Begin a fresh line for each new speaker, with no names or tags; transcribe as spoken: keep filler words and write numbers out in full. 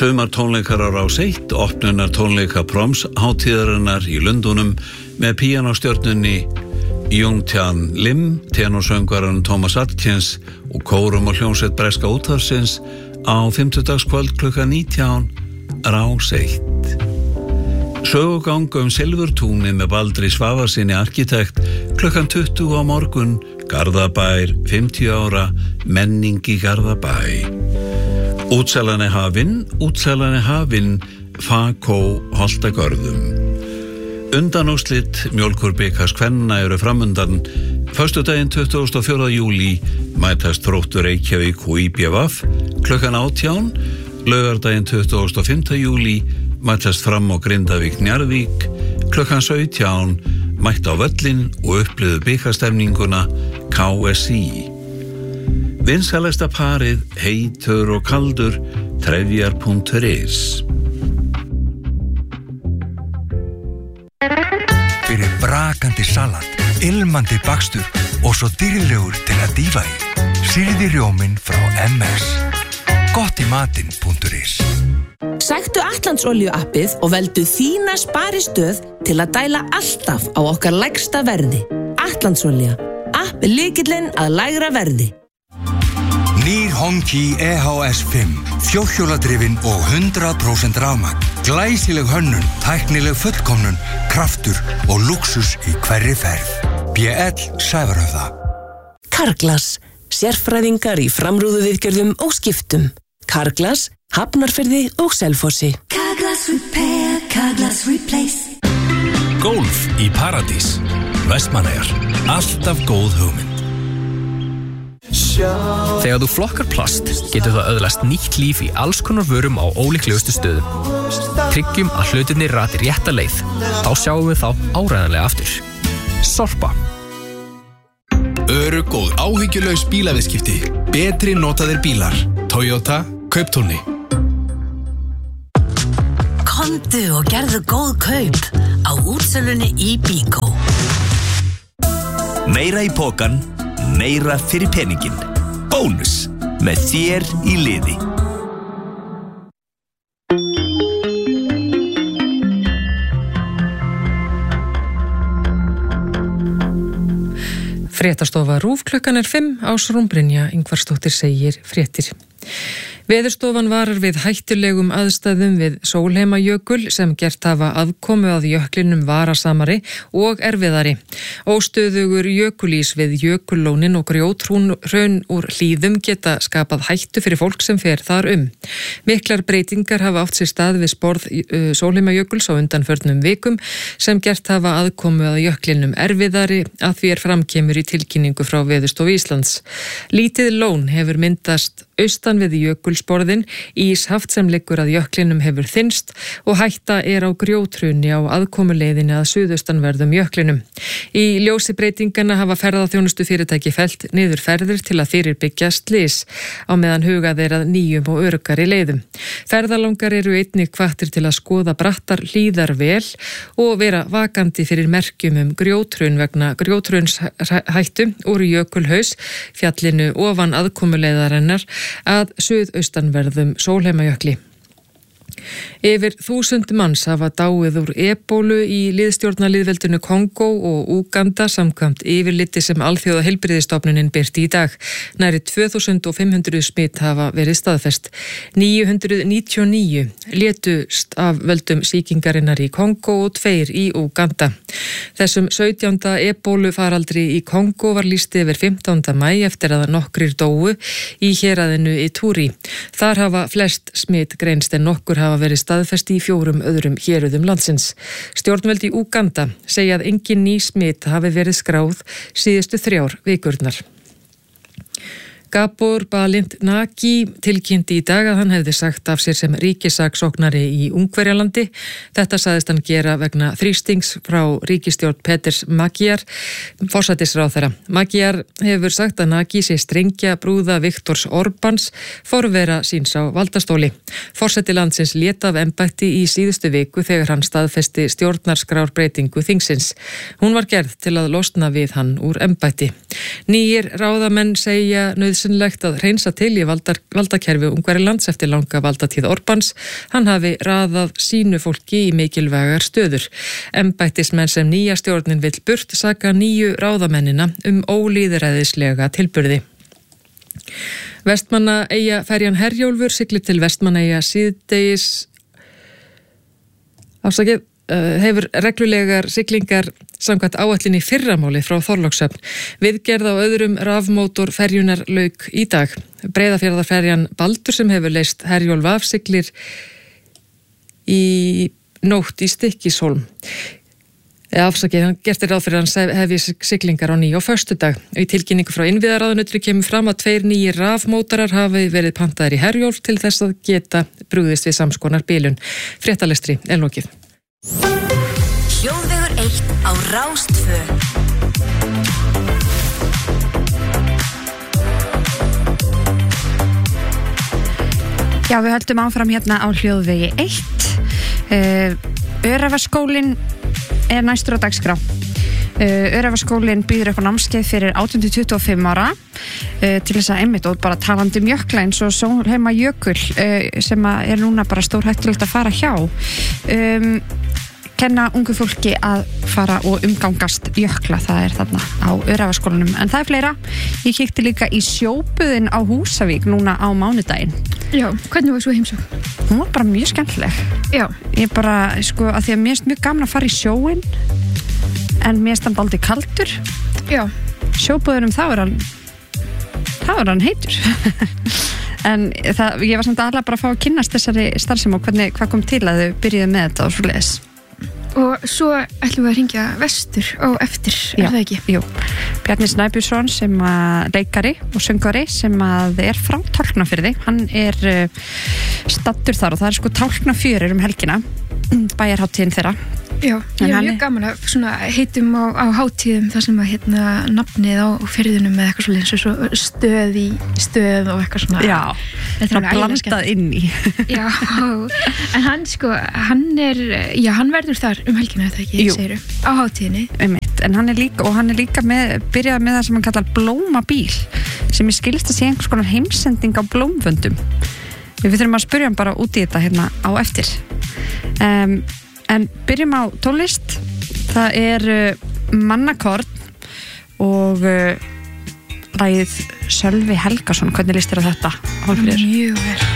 Sumartónleikar á Rás eitt, opnunar tónleika Proms hátíðarinnar í Lundúnum með píanóstjörnunni Jungtjan Lim, tenorsöngvaran Thomas Atkins og kórum og hljómsveit breska útvarpsins á fimmtudagskvöld klukkan nítján, Rás eitt. Sögugang um Silfurtúni með Baldri Svavarsinni arkitekt klukkan tuttugu á morgun, Garðabær, fimmtíu ára, menning í Garðabæ. Útsalan er hafin, útsalan er hafin, Fakó Holtagörðum. Undanúrslit mjólkurbikars kvenna eru framundan. Föstudaginn tuttugasta og fjórða júlí mætast Þróttur Reykjavík og í bé vé klukkan átján, laugardaginn tuttugasta og fimmta júlí mætast Fram og Grindavík Njarðvík klukkan sautján, mætt á völlinn og upplifðu bikarstemninguna ká es í. Vinsælasta parið, heitur og kaldur, trefjar punktur is.
Fyrir brakandi salat, ilmandi bakstur og svo dýrlegur til að dýfa í. Sýrði rjóminn frá em es. Gott í matinn punktur is.
Sæktu Atlantsolíu appið og veldu þína sparistöð til að dæla alltaf á okkar lægsta verði. Atlantsolía, app lykillinn að lægra verði.
Nýr Hongqi E H S fimm, fjórhjóladrifin og hundrað prósent rafmagn. Glæsileg hönnun, tæknileg fullkomnun, kraftur og luxus í hverri ferð. bé el Sævarhöfða.
Carglass, sérfræðingar í framrúðuviðgerðum og skiptum. Carglass, Hafnarfirði og Selfossi.
Carglass Repair, Carglass Replace.
Golf í Paradís, Vestmannaeyjar, alltaf góð hugmynd. Þegar þú flokkar plast, getur það öðlast nýtt líf í alls konar vörum á ólíklegustu stöðum. Tryggjum að hlutirnir rati rétta leið. Þá sjáum við þá áreiðanlega aftur. Sorpa.
Örugg og áhyggjulaus bílaviðskipti. Betri notaðir bílar. Toyota, Kauptúni.
Komdu og gerðu góð kaup á útsölunni í Bíkó.
Meira í pokan, meira fyrir peningin. Bónus með þér í liði.
Fréttastofa RÚV klukkan er fimm, Ásrún Brynja Ingvarsdóttir segir fréttir. Veðurstofan varar við hættulegum aðstæðum við Sólheimajökul sem gert hafa aðkomu að jöklinum varasamari og erfiðari. Óstöðugur jökulís við jökullónin og grjóthraun úr hlíðum geta skapað hættu fyrir fólk sem fer þar um. Miklar breytingar hafa átt sér stað við sporð uh, Sólheimajökuls á undanförnum vikum sem gert hafa aðkomu að jöklinum erfiðari að því er framkemur í tilkynningu frá Veðurstofu Íslands. Lítið lón hefur myndast austan við jökulsporðin, íshaft sem liggur að jöklinum hefur þynnst og hætta er á grjóthruni á aðkomuleiðinni að suðaustanverðum jöklinum. Í ljósi breytingana hafa ferðaþjónustu fyrirtæki fellt niður ferðir til að fyrirbyggja slys á meðan hugað er að nýjum og öruggari leiðum. Ferðalangar eru einnig hvattir til að skoða brattar hlíðar vel og vera vakandi fyrir merkjum um grjóthrun vegna grjóthrunshættu úr jökulhaus, fjallinu ofan aðkomuleiðarinnar að suðaustanverðum Sólheimajökli. Yfir þúsund manns hafa dáið úr ebólu í liðstjórnarliðveldinu Kongó og Úganda samkvæmt yfirliti sem Alþjóða heilbrigðisstofnunin birti í dag. Nærri tvö þúsund fimm hundruð smit hafa verið staðfest. níu hundruð níutíu og níu létust af völdum sýkingarinnar í Kongó og tveir í Úganda. Þessum sautjánda ebólu faraldri í Kongó var lýst yfir fimmtánda maí eftir að nokkrir dóu í héraðinu Ituri. Þar hafa flest smit greinst en nokkur hafa verið staðfest í fjórum öðrum héruðum landsins. Stjórnvöld í Úganda segja að engin ný smit hafi verið skráð síðustu þrjár vikurnar. Gabor Balint Nagi tilkynnti í dag að hann hefði sagt af sér sem ríkissaksóknari í Ungverjalandi. Þetta sagðist hann gera vegna þrýstings frá ríkisstjórn Peters Magyar, forsætisráðherra. Magyar hefur sagt að Nagi sé strengja brúða Viktors Orbáns forvera síns á valdastóli. Forseti landsins lét af embætti í síðustu viku þegar hann staðfesti stjórnarskrárbreytingu þingsins. Hún var gerð til að losna við hann úr embætti. Nýjir ráðamenn segja nauðsynlegt nöðsynlegt að hreinsa til í valdar, valdakerfi Ungverjalands eftir langa valdatíð Orbáns. Hann hafi raðað sínu fólki í mikilvægar stöður. Embættismenn sem nýja stjórnin vill burt saka nýju ráðamennina um ólýðræðislega tilburði. Vestmannaeyja ferjan Herjólfur siglir til Vestmannaeyja síðdegis afsakið hefur reglulegar siglingar samkvæmt áætlun í fyrramáli frá Þorlákshöfn. Viðgerð á öðrum rafmótor ferjunar lauk í dag. Breiðafjarðarferjan Baldur sem hefur leyst Herjólf af siglir í nótt í Stykkishólm. Afsakið, hann gertir ráð fyrir hann hefji siglingar á ný á föstudag. Í tilkynningu frá innviðaráðuneytinu kemur fram að tveir nýjir rafmótarar hafi verið pantaðir í Herjólf til þess að geta brugðist við samskonar bilun. Fréttalestri er lokið.
Hljóðvegur eitt á Rás tvö.
Já, við höldum áfram hérna á Hljóðvegi eitt. Öræfaskólinn er næstur á dagskrá. Öræfaskólinn býður upp á námskeið fyrir átján til tuttugu og fimm ára til þess að einmitt og bara talandi um jökla eins og Sólheima jökul sem er núna bara stórhættulegt að fara hjá. Um, kenna ungu fólki að fara og umgangast jökla, það er þarna á Öræfaskólanum. En það er fleira. Ég kíkti líka í sjóbuðin á Húsavík núna á mánudaginn.
Já, hvernig var svo heimsókn?
Hún var bara mjög skemmtileg.
Já.
Ég bara, sko, að því að mér finnst mjög gaman að fara í sjóin en mér finnst hann dálítið kaldur.
Já.
Sjóbuðinum þá er hann þá er hann heitur. En það, ég var samt aðalega bara að fá að kynnast þessari starfsemi og hvernig, hvað kom til að þau byrjuðu með þetta og svoleiðis.
Og svo ætlum við að hringja vestur og eftir,
Já,
er það ekki?
Jú, Bjarni Snæbjörnsson sem að leikari og söngvari sem að er frá Tálknafirði, hann er uh, stattur þar og það er sko Tálknafjörur um helgina, bæjarhátíðin þeirra.
Já, ég er mjög gaman að svona heitum á, á hátíðum þar sem að hérna nafnið á firðunum með eitthvað svona eins og svo stöð í stöð og eitthvað svona.
Já, þetta er blandað inn í.
Já, en hann sko, hann er, já, hann verður þar um helgina, þetta ekki, segiru, á hátíðinni.
Einmitt, en hann er líka, og hann er líka með, byrjað með það sem hann kallar blómabíl, sem ég skilst að sé einhvers konar heimsending á blómvöndum. Við þurfum að spyrja hann bara út í þetta hérna á eftir. Um, En byrjum á tónlist. Það er uh, Mannakorn og uh, lagið Sölvi Helgason. Hvernig líst þér á þetta, Hólmfríður?
Mjög vel.